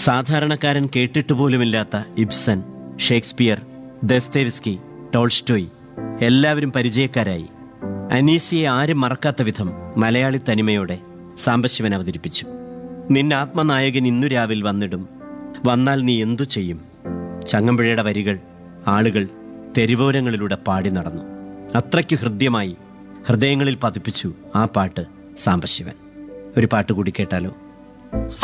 സാധാരണക്കാരൻ കേട്ടിട്ടുപോലുമില്ലാത്ത Ibsen, Shakespeare, Dostoevsky, Tolstoy എല്ലാവരും പരിചയക്കാരായി. അനീസിയെ ആരും മറക്കാത്ത വിധം മലയാളി തനിമയോടെ സാംബശിവൻ അവതരിപ്പിച്ചു. നിന്നാത്മനായകൻ ഇന്നു രാവിൽ വന്നിടും, വന്നാൽ നീ എന്തു ചെയ്യും? ചങ്ങമ്പുഴയുടെ വരികൾ ആളുകൾ തെരുവോരങ്ങളിലൂടെ പാടി നടന്നു. അത്രയ്ക്ക് ഹൃദ്യമായി ഹൃദയങ്ങളിൽ പതിപ്പിച്ചു ആ പാട്ട് സാംബശിവൻ. ഒരു പാട്ട് കൂടി കേട്ടാലോ?